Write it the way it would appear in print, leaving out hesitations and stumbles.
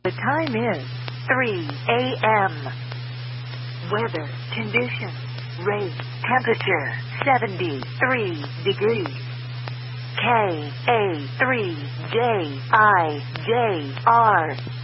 The time is 3 a.m. Weather conditions. Rate temperature 73 degrees. KA3JIJR